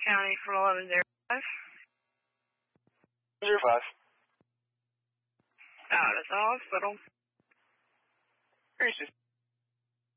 County from 1105. 05. Out at the hospital. Gracious.